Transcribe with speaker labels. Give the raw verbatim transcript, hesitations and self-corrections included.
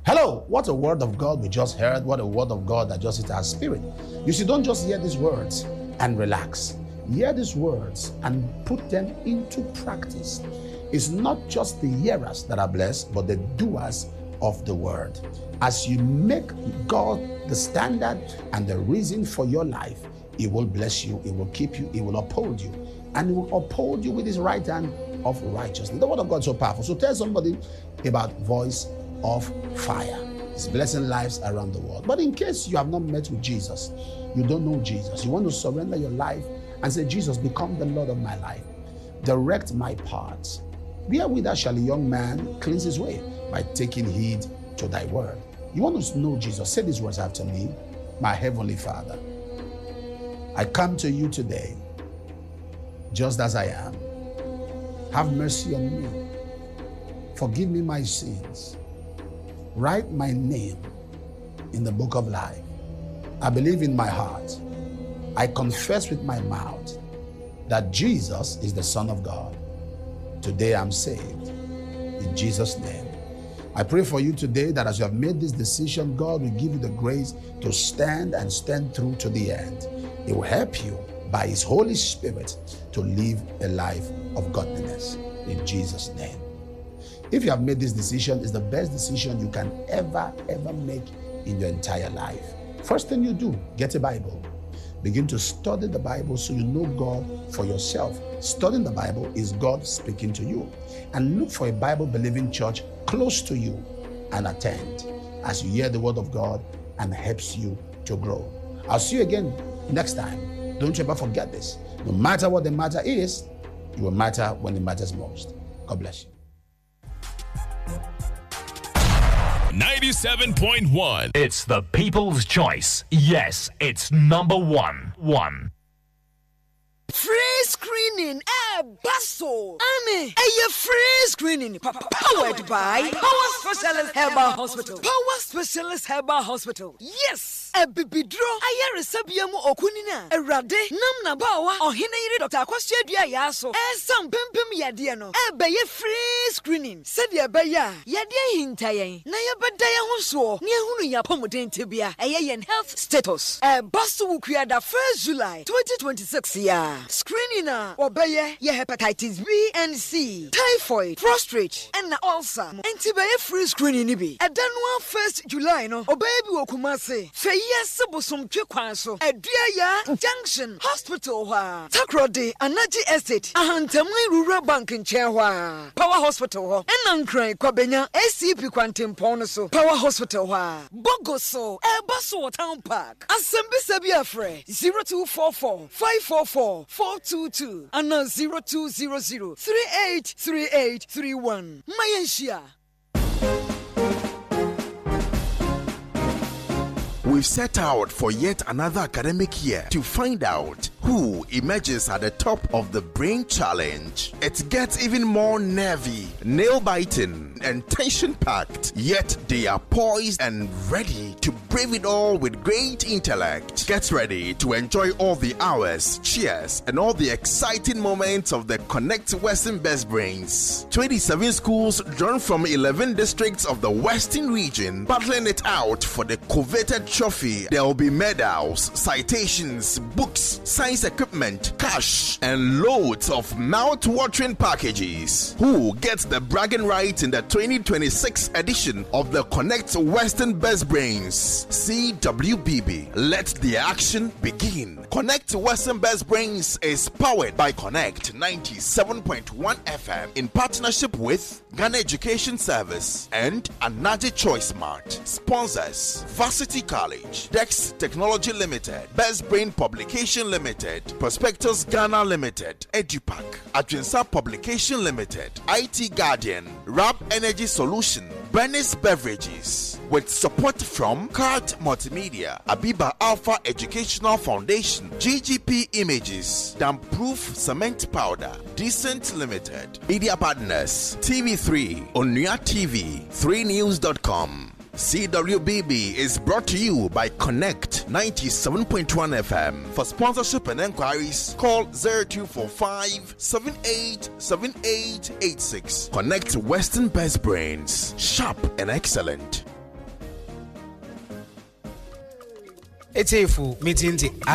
Speaker 1: Hello, what a word of God we just heard. What a word of God that just hit our spirit. You see, don't just hear these words and relax. Hear these words and put them into practice. It's not just the hearers that are blessed, but the doers of the word. As you make God the standard and the reason for your life, He will bless you, He will keep you, He will uphold you, and He will uphold you with His right hand of righteousness. The word of God is so powerful. So tell somebody about voice of fire. It's blessing lives around the world. But in case you have not met with Jesus, you don't know Jesus, you want to surrender your life and say, Jesus, become the Lord of my life. Direct my paths. Wherewith shall a young man cleanse his way? By taking heed to thy word. You want to know Jesus? Say these words after me. My heavenly Father, I come to you today just as I am. Have mercy on me. Forgive me my sins. Write my name in the book of life. I believe in my heart. I confess with my mouth that Jesus is the Son of God. Today I'm saved. In Jesus' name. I pray for you today that as you have made this decision, God will give you the grace to stand and stand through to the end. He will help you by His Holy Spirit to live a life of godliness. In Jesus' name. If you have made this decision, it's the best decision you can ever, ever make in your entire life. First thing you do, get a Bible. Begin to study the Bible so you know God for yourself. Studying the Bible is God speaking to you. And look for a Bible-believing church close to you and attend as you hear the word of God and helps you to grow. I'll see you again next time. Don't you ever forget this. No matter what the matter is, it will matter when it matters most. God bless you.
Speaker 2: ninety-seven point one.
Speaker 3: It's the people's choice. Yes, it's number one. One.
Speaker 4: Free screening, eh, Basso. Annie, a free screening. Powered by Power Specialist Herbal Hospital. Power Specialist Herbal Hospital. Yes, a bibidro. I hear a sabiamu okunina. A rade, nam na bawa, or hinayri Doctor Question dia yaso. Eh, some pimpim yadiano. Eh, be ye free screening. Said ya beya, yadia hintaye. Na ya bedaya honso. Nia hunu ya pomodin tibia. Eh, yen health status. Eh, Basso ukuyada first July twenty twenty-six ya. Screening na obeye ye hepatitis B and C, typhoid, prostate, and ulcer. Antibiotic free screening ni bi. Edanwa first July no obeye bi wokumase. Fe yes bosom twekwan so. Adua ya Junction Hospital ha. Takrode Anaji Estate. Ahantamwe Rural Bank nchen ha. Power Hospital ho. Enankran kwabenya A C P kwantimpon so. Power Hospital ha. Bogoso Ebaso Town Park. Asembi sebi afre zero two four four five four four four two two and now zero two zero zero three eight three eight three one. Mayenshia.
Speaker 5: We've set out for yet another academic year to find out who emerges at the top of the brain challenge. It gets even more nervy, nail-biting, and tension-packed, yet they are poised and ready to brave it all with great intellect. Get ready to enjoy all the hours, cheers, and all the exciting moments of the Connect Western Best Brains. twenty-seven schools drawn from eleven districts of the Western region battling it out for the coveted trophy. There will be medals, citations, books, science equipment, cash, and loads of mouth-watering packages. Who gets the bragging right in the twenty twenty-six edition of the Connect Western Best Brains? C W B B. Let the action begin. Connect Western Best Brains is powered by Connect ninety-seven point one F M in partnership with Ghana Education Service and Anaji Choice Mart. Sponsors: Varsity College, Dex Technology Limited, Best Brain Publication Limited, Prospectus Ghana Limited, Edupac, Adrensa Publication Limited, I T Guardian, Rap Energy Solution, Bernice Beverages, with support from Cart Multimedia, Abiba Alpha Educational Foundation, G G P Images, Damproof Cement Powder, Decent Limited, Media Partners, T V three, Onuya T V, three news dot com. C W B B is brought to you by Connect ninety-seven point one F M. For sponsorship and enquiries, call zero two four five seven eight seven eight eight six. Connect Western Best Brains. Sharp and excellent.
Speaker 2: It's a full meeting.